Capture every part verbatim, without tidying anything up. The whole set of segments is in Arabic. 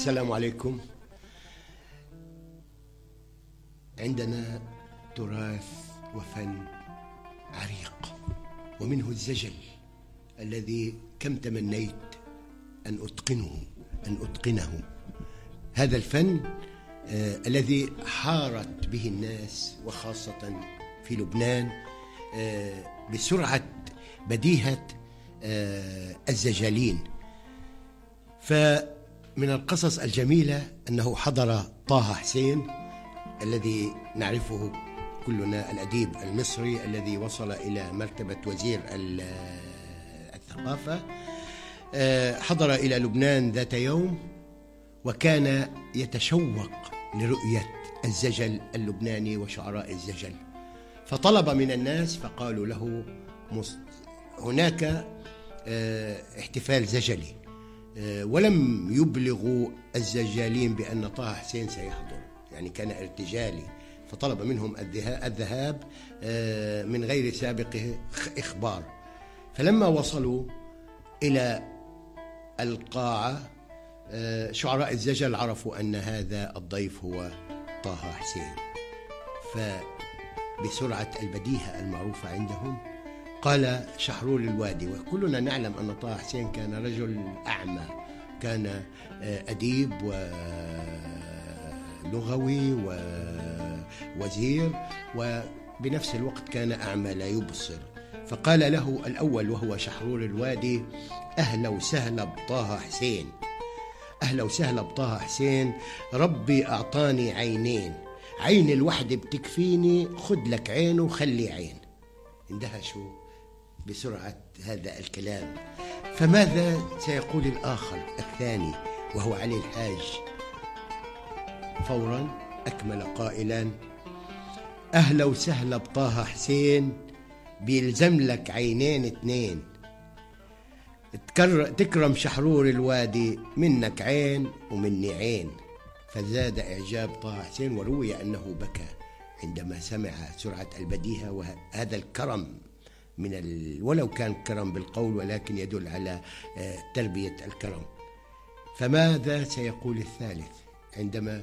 السلام عليكم. عندنا تراث وفن عريق، ومنه الزجل الذي كم تمنيت أن أتقنه أن أتقنه هذا الفن آه الذي حارت به الناس، وخاصة في لبنان، آه بسرعة بديهة آه الزجالين. فمن القصص الجميلة أنه حضر طه حسين الذي نعرفه كلنا، الأديب المصري الذي وصل إلى مرتبة وزير الثقافة، حضر إلى لبنان ذات يوم، وكان يتشوق لرؤية الزجل اللبناني وشعراء الزجل، فطلب من الناس فقالوا له هناك احتفال زجلي، ولم يبلغوا الزجالين بأن طه حسين سيحضر، يعني كان ارتجالي، فطلب منهم الذهاب من غير سابق إخبار. فلما وصلوا إلى القاعة شعراء الزجل عرفوا أن هذا الضيف هو طه حسين، فبسرعة البديهة المعروفة عندهم قال شحرور الوادي، وكلنا نعلم أن طه حسين كان رجل أعمى، كان أديب ولغوي ووزير، وبنفس الوقت كان أعمى لا يبصر. فقال له الأول وهو شحرور الوادي: أهلا وسهلا بطه حسين، أهلا وسهلا بطه حسين، ربي أعطاني عينين، عين الوحدة بتكفيني، خد لك عين وخلي عين. اندهشوا بسرعة هذا الكلام، فماذا سيقول الآخر الثاني وهو علي الحاج؟ فورا أكمل قائلا: أهلا وسهلا بطه حسين، بيلزم لك عينين اتنين، تكرم شحرور الوادي، منك عين ومني عين. فزاد إعجاب طه حسين، وروي أنه بكى عندما سمع سرعة البديهة وهذا الكرم من ال... ولو كان كرم بالقول ولكن يدل على تربية الكرم. فماذا سيقول الثالث عندما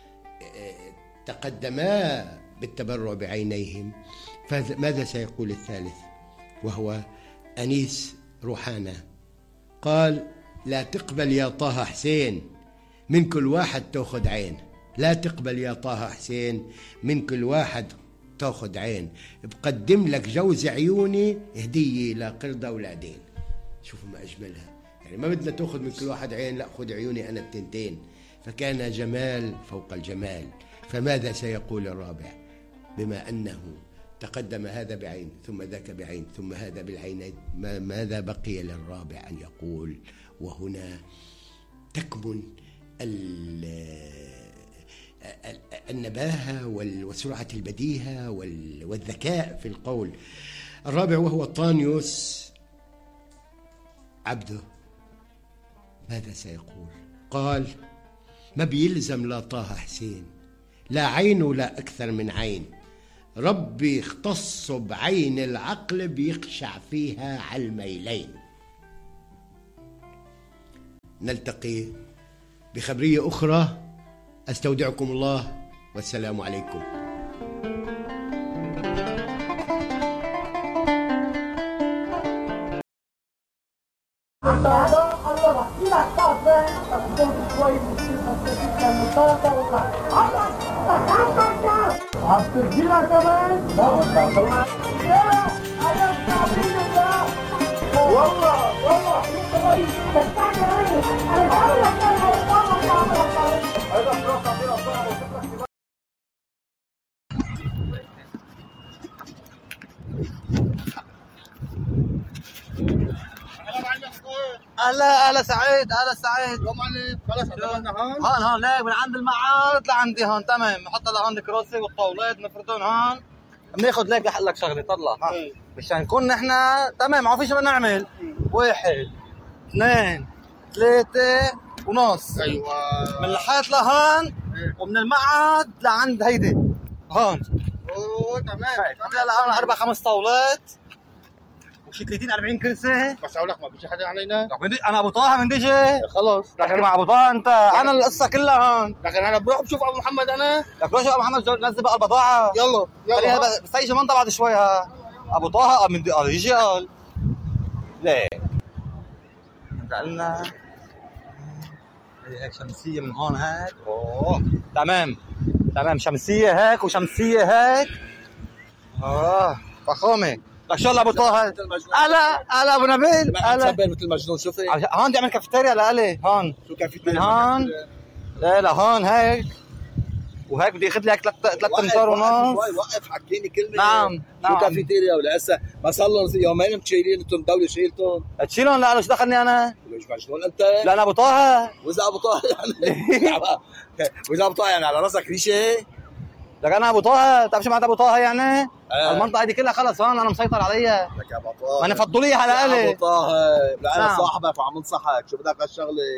تقدما بالتبرع بعينيهم؟ فماذا سيقول الثالث وهو أنيس روحانة؟ قال: لا تقبل يا طه حسين، من كل واحد تأخذ عين، لا تقبل يا طه حسين، من كل واحد تأخذ عين، بقدم لك جوز عيوني هدية لقردة أولادين. شوفوا ما أجملها، يعني ما بدنا تأخذ من كل واحد عين، لا خذ عيوني أنا التنتين. فكان جمال فوق الجمال. فماذا سيقول الرابع بما أنه تقدم هذا بعين ثم ذاك بعين ثم هذا بالعينين؟ ماذا بقي للرابع أن يقول؟ وهنا تكمن النباهة وسرعة البديهة والذكاء في القول. الرابع وهو طانيوس عبده، ماذا سيقول؟ قال: ما بيلزم لا طه حسين، لا عين ولا أكثر من عين، ربي اختص بعين العقل بيقشع فيها على الميلين. نلتقي بخبرية أخرى، أستودعكم الله والسلام عليكم. اهلا اهلا سعيد، اهلا سعيد. يوم عليك خلص عندنا هون هون هون ليك من عند المعاد لعندي هون، تمام. نحط لهون الكراسي والطاولات نفردهم هون، بناخذ ليك لحق لك شغله طلع ها مشان نكون نحن تمام. ما فيش بدنا نعمل واحد اثنين ثلاثة ونص. ايوه من الحيط لهون ومن المعاد لعند هيدي هون. اوه تمام. هلا هون اربع خمس طاولات وشي ثلاثين أربعين كرسي. بس اقول لك ما بيجي حدا علينا. انا ابو طه من ديجي. خلص لكن مع ابو طه انت انا القصه كلها هون. لكن انا بروح بشوف ابو محمد انا. لك روح شوف ابو محمد نزل بقى البضاعه. يلا يلا بس هي منطقه بعد شوي ها. ابو طه من قال يجي قال ليه انت قلنا هيك شمسيه من هون هيك. اوه تمام تمام شمسيه هيك وشمسيه هيك. اه فخامه. لك شو ابو طه هلا هلا ابو نبيل هلا مثل مجنون. شوفي هون بدي اعمل كافيتيريا لالي هون. شو كافيتيريا من هون لا لا هون هيك وهيك بدي اخذ لك ثلاث ثلاث امتار ونص. وقف حكيني كلمه. نعم شو نعم كافيتيريا ولا هسه ما صار لهم يومين متشيلين انتم الدوله شيلتهم. تشيلهم لا شو دخلني انا؟ ليش مجنون انت؟ لا انا ابو طه. واذا ابو طه يعني واذا ابو طه يعني على راسك ريشه. لك انا ابو طه بتعرف شو معناتها ابو طه يعني؟ آه. المنطقه دي كلها خلص هون انا مسيطر عليها. لك يا ابو طه ما انا فضلوا على الي. ابو طه لا انا نعم. صاحبك وعم انصحك. شو بدك هالشغله؟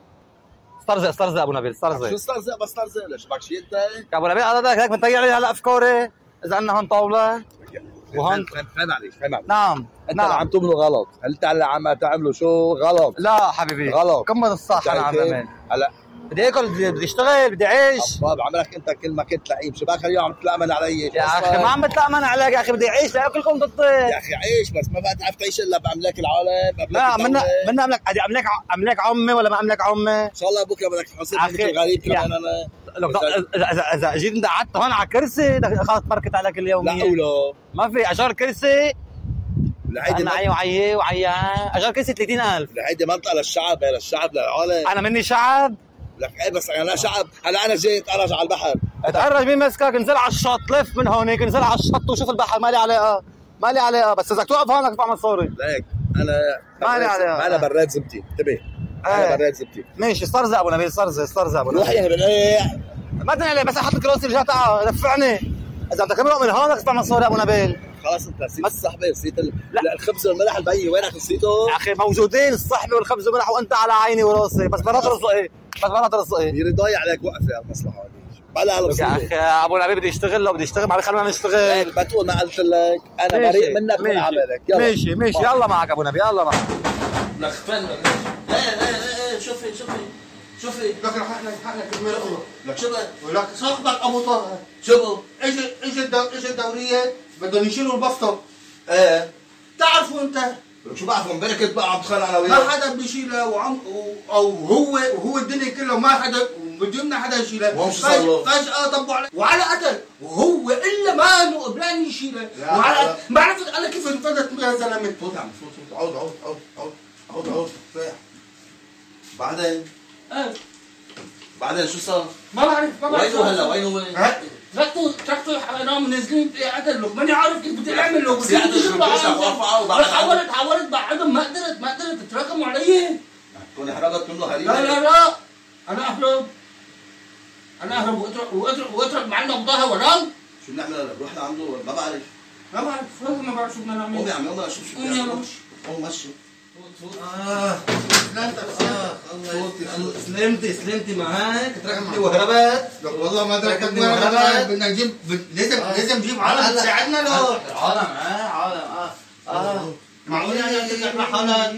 استرزق استرزق ابو نبيل استرزق. شو استرزق بس استرزق ليش بدك شيء انت؟ يا ابو نبيل هذا هيك بنطيع لي هلا افكاري اذا عندنا هون طاوله وهون فهم عليك فهم عليك. نعم انت نعم. عم تعملوا غلط. هل انت اللي عم تعملوا شو غلط؟ لا حبيبي غلط. كمل الصح انا عم بعمل. هلا بدي اكل بدي اشتغل بدي اعيش. طب عملك انت كل ما كنت لعيب. شو بك اليوم عم تتلامن علي؟ يا اخي ما عم بتلامن عليك يا اخي بدي اعيش لاكلكم ضدي. يا اخي عيش بس ما بقى تعرف تعيش الا باملاك العالم. لا منا منا املك املاك املاك عمي ولا ما املاك عمي؟ ان شاء الله بكره بدك تحصل مثل غريب كمان انا. اذا اذا جيت انت قعدت هون على كرسي خلص مركت عليك اليوميه. لا ولا ما في اجار كرسي. لهيدي انا عي وعي وعي اجار كرسي ثلاثين ألف. لهيدي منطقه للشعب للشعب للعالم. انا مني شعب. لك ايه بس انا شعب. هلا انا جاي اتقرج على البحر. اتقرج مين مسكك؟ انزل على الشط لف من هونيك انزل على الشط وشوف البحر ما لي علاقه ما لي علاقه بس اذا توقف هون بدك تدفع مصاري. ليك انا ما لي علاقه انا براد زبتي انتبه. انا براد زبتي. ماشي استرزق ابو نبيل استرزق استرزق ابو روح نبيل. يا بالله ما بدنا عليه بس احط لك راسي رجعت تعال دفعني. اذا بدك تمرق من هون بدك تدفع مصاري ابو نبيل. خلاص انت نسيت الصحبه نسيت ال... لا الخبز والملح البي وينك نسيته؟ يا اخي موجودين الصحبه والخبز والملح وانت على عيني وراسي بس مرات رزقي بس مرات رزقي. يريد ضايع عليك وقف يا المصلحه هذه. بلا يا اخي ابو نبيل بدي اشتغل لو بدي اشتغل ما خلينا نشتغل. بتقول ما قلت لك انا بريء منك من عملك. يلا ماشي ماشي يلا معك ابو نبيل يلا معك. لك فن لا لا شوفي شوفي شوفي لك رح لك حقك المرأة. لك شو بك؟ ولك صاحبك ابو طه شو اجى اجى الدو... اجى الدوريه بدهم يشيلوا البسطه. ايه تعرفوا انت لك شو بعرفوا امبارح كنت بقى عم بتخانق انا ما وياك. حدا بيشيلها وعم و... او هو وهو الدنيا كلها ما حدا وبدنا حدا يشيلها. وهم شو صار له؟ فجأة طبوا عليه وعلى قتل وهو الا ما انه قبلان يشيلها وعلى ما عرفت انا كيف انفذت يا زلمه. فوت عم فوت فوت عود عود عود عود عود عود رايح. بعدين ايه بعدين شو صار؟ ما بعرف ما بعرف وينه هلا وينه وين؟ تركتوا تركتوا نام نازلين قتل له ماني عارف كيف بدي اعمل له. بدي بس حاولت حاولت بعدهم ما قدرت ما قدرت تتراكموا علي. تكون حرقت منه هريمه. لا لا لا انا اهرب انا اهرب واترك واترك واترك معنا بضاها ورام. شو بنعمل هلا؟ بروح لعنده ما بعرف. ما بعرف والله ما بعرف شو بدنا نعمل. قوم يا عم يلا شوف شو قوم يلا. قوم مشي. اه سلامتك الله سلمتي سلمتي معك تركتني وهربت. والله ما تركتني وهربت. بدنا نجيب لازم لازم نجيب عالم تساعدنا له. عالم اه عالم اه اه معقول يعني ترجع مع حالك؟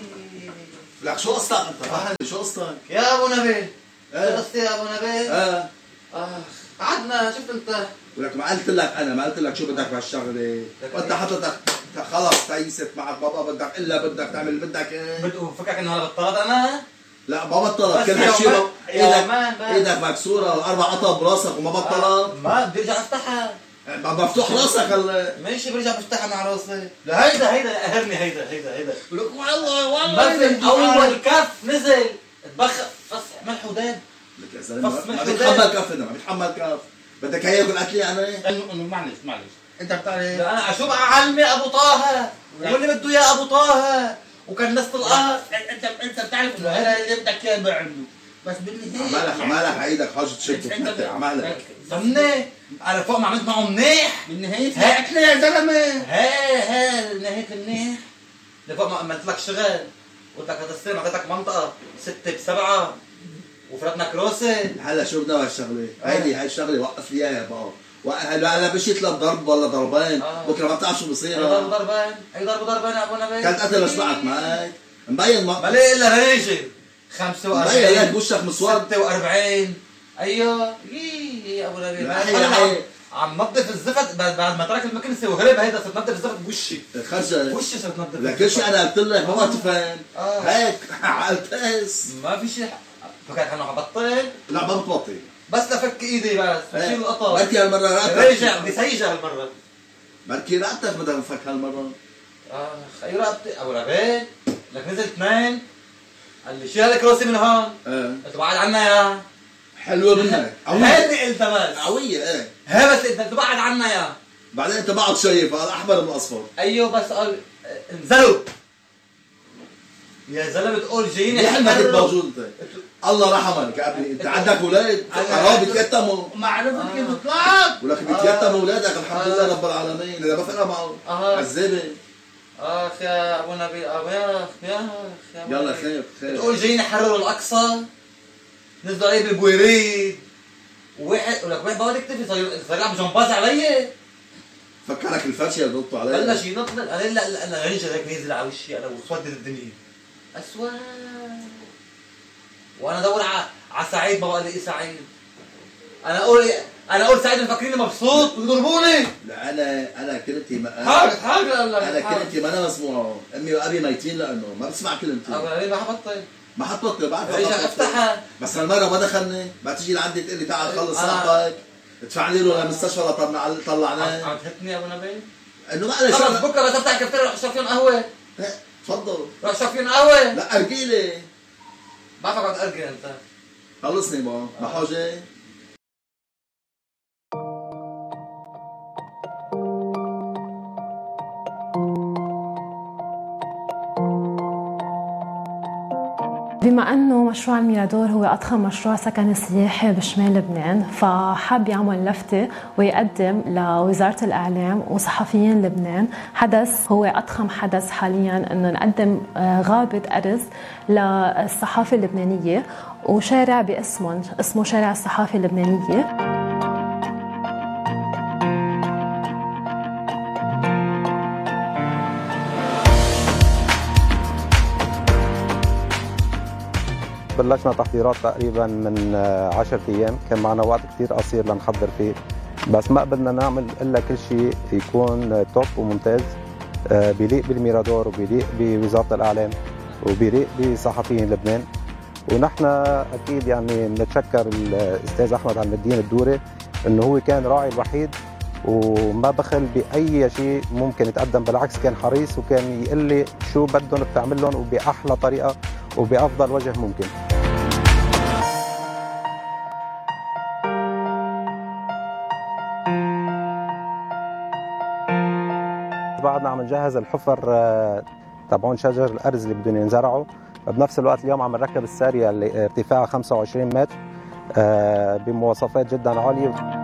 لك شو قصتك انت؟ شو قصتك؟ يا ابو نبيل شو ايه قصتي يا ابو نبيل؟ اه اه قعدنا شفت انت ولك ما قلت لك انا ما قلت لك شو بدك بهالشغله. وانت حضرتك خلص تيست معك بابا بدك الا بدك تعمل بدك ايه. بدو فكرك انه هلا بطلت انا؟ لا ما بطلت كل بس هالشيء يومين- ايدك يومين بس. ايدك مكسوره واربع قطع براسك وما بطلت. ما بدي ارجع افتحها. مفتوح راسك هلا. ماشي برجع بفتحها مع راسي. لا هيدا هيدا قهرني هيدا هيدا هيدا. لك والله والله بس اول كف نزل اتبخر بس ملح وداب. لك يا زلمه بس ما مش بيتحمل كف ما بيتحمل كف. بدك هيك قلت لي انا انه انه معلش معلش انت بتعرف لا انا اشوف اعلمي ابو طه واللي بده اياه ابو طه وكان نص القهر. انت انت بتعرف انه هذا اللي بدك اياه بعمله بس بالنهايه عمالك عمالك عيدك حاجه تشد وتحتر عمالك. ضمني على فوق ما عملت معه منيح. بالنهايه هاكله يا زلمه. هي هي نهيك منيح. لفوق ما عملت لك شغل قلت لك هتستلم اعطيتك منطقه ستة بسبعة وفرتنا كروسه. هلا شو بدنا هالشغله؟ هيدي هاي الشغله وقف لي اياها بقى وهلا هلا مشيت لضرب ولا ضربين آه. بكره ما بتعرف شو بصير. اي ضرب ضربين، اي ضرب ضربين يا ابو نبيل. كانت قتل اشبعت معك مبين ما ليه الا ريشه خمسة وأربعين مبين لك وشك مسود ستة وأربعين. ايوه يي يا ابو نبيل عم نظف الزفت بعد ما ترك المكنسه وهرب. هيدا صرت نظف الزفت بوشي خرجت وشي صرت نظف لكل شيء. انا قلت لك ما تفهم آه. هيك عالتاس ما في شيء. فكرت انه حبطل. لا ما بتبطل بس لفك ايدي بس بشيل القطر. بركي هالمره راتك رجع بدي سيجه هالمره. بركي راتك بدها تنفك هالمره. اخ اي راتي ابو نبيل لك نزل اثنين. قال لي شيل الكروسي من هون. اه قلت بعد عنا يا حلوه منك. هيدي قلت بس قويه. ايه هي بس انت تبعد عنا يا بعدين انت بعد شايف الاحمر من الاصفر. ايوه بس قال انزلوا يا زلمه بتقول جايين يا حلمك كنت موجود انت. الله رحمك يا ابني. انت عندك اولاد حرام بيتيتموا. ما عرفت كيف طلعت. ولك بيتيتموا اولادك الحمد لله رب العالمين. اذا ما فرق معه عذابه. اخ يا ابو نبيل يا اخ يا اخ يلا خير خير. بتقول جايين يحرروا الاقصى نزلوا عليه بالبويريد وواحد ولك واحد بقعد يكتفي صار صار يلعب جمباز علي. فكرك الفرشه اللي نطوا علي بلش ينط. انا لا لا انا رجل هيك نازل على وشي انا وسودت الدنيا اسود. وانا ادور على على سعيد ما بقى لي سعيد. انا اقول انا اقول سعيد مفكريني مبسوط ويضربوني. لا انا انا كلمتي ما حاجه حاجه انا كلمتي ما انا مسموعه. امي وابي ميتين لانه ما بسمع كلمتي. ابو ما حبطل ما حطبطل بعرف رجع افتحها. بس هالمره ما دخلني. ما تيجي لعندي تقول لي تعال خلص صاحبك ادفع لي له للمستشفى لطلع طلعناه. عم تهتني يا ابو نبيل انه ما علي خلص بكره بس افتح كفتيريا روح اشرب فيهم قهوه. تفضل روح اشرب فيهم قهوه. لا ارجي لي بعرفك عم تأرجي انت. خلصني ما ما حاجه. بما أنه مشروع الميرادور هو أضخم مشروع سكني سياحي بشمال لبنان، فحاب يعمل لفتة ويقدم لوزارة الإعلام وصحفيين لبنان حدث هو أضخم حدث حالياً، أنه نقدم غابة أرز للصحافة اللبنانية وشارع باسمهم اسمه شارع الصحافة اللبنانية. بلشنا تحضيرات تقريبا من عشرة ايام. كان معنا وقت كثير قصير لنحضر فيه، بس ما قدرنا نعمل الا كل شيء يكون توب وممتاز بيليق بالميرادور وبيليق بوزاره الاعلام وبيليق بصحفيين لبنان. ونحن اكيد يعني بنتشكر الاستاذ احمد علم الدين الدوري انه هو كان راعي الوحيد وما بخل باي شيء ممكن يتقدم، بالعكس كان حريص وكان يقول لي شو بدهم بتعمل لهم وباحلى طريقه وبأفضل وجه ممكن. بعدنا عم نجهز الحفر تبعون شجر الأرز اللي بدهم ينزرعوا. بنفس الوقت اليوم عم نركب السارية اللي ارتفاعها خمسة وعشرين متر بمواصفات جدا عالية.